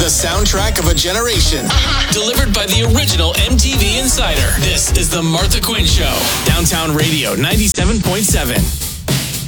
The soundtrack of a generation. Delivered by the original MTV Insider. This is The Martha Quinn Show. Downtown Radio 97.7.